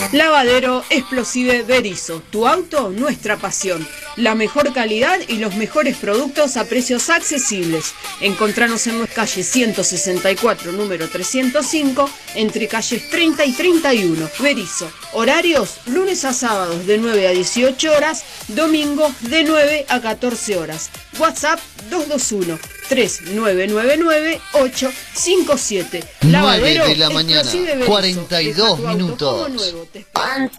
Lavadero Explosive Berizo, tu auto, nuestra pasión. La mejor calidad y los mejores productos a precios accesibles. Encontranos en la calle 164, número 305, entre calles 30 y 31. Berizo. Horarios, lunes a sábados de 9 a 18 horas, domingos de 9 a 14 horas. WhatsApp 221-3999-857. 9 de la mañana, 42 minutos.